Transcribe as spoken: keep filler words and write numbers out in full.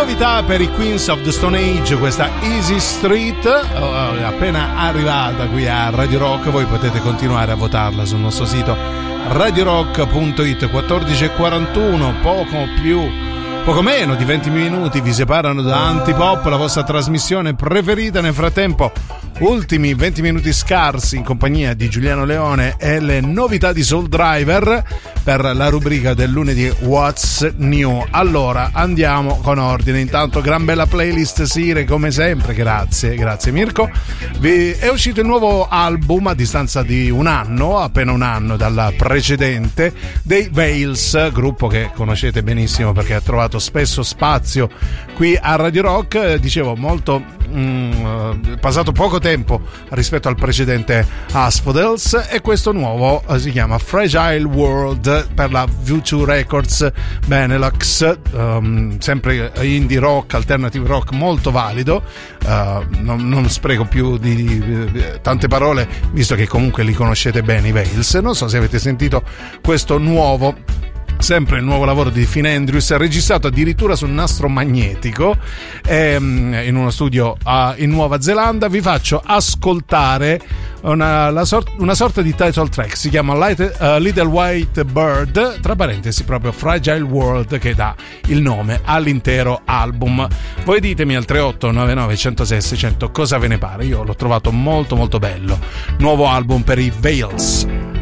Novità per i Queens of the Stone Age, questa Easy Street, oh, appena arrivata qui a Radio Rock. Voi potete continuare a votarla sul nostro sito radio rock punto it. quattordici e quarantuno, poco più, poco meno di venti minuti vi separano da Antipop, la vostra trasmissione preferita. Nel frattempo, ultimi venti minuti scarsi in compagnia di Giuliano Leone e le novità di Soul Driver per la rubrica del lunedì What's New. Allora andiamo con ordine. Intanto, gran bella playlist Sire come sempre, grazie, grazie Mirko. Vi è uscito il nuovo album a distanza di un anno, appena un anno dal precedente, dei Veils, gruppo che conoscete benissimo perché ha trovato spesso spazio qui a Radio Rock. Dicevo, molto mm, passato poco tempo rispetto al precedente Asphodels, e questo nuovo si chiama Fragile World per la V due Records Benelux, um, sempre indie rock, alternative rock molto valido. Uh, non, non spreco più di, di, di tante parole, visto che comunque li conoscete bene i Veils. Non so se avete sentito questo nuovo, sempre il nuovo lavoro di Finn Andrews, registrato addirittura sul nastro magnetico ehm, in uno studio uh, in Nuova Zelanda. Vi faccio ascoltare una, la sort- una sorta di title track, si chiama Light, uh, Little White Bird, tra parentesi proprio Fragile World, che dà il nome all'intero album. Voi ditemi al tre otto nove nove uno zero sei sei zero zero cosa ve ne pare. Io l'ho trovato molto molto bello. Nuovo album per i Veils.